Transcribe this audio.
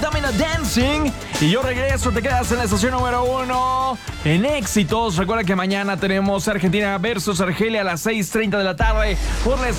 Domino Dancing. Y yo regreso, te quedas en la estación número 1 en éxitos. Recuerda que mañana tenemos Argentina versus Argelia a las 6:30 de la tarde por la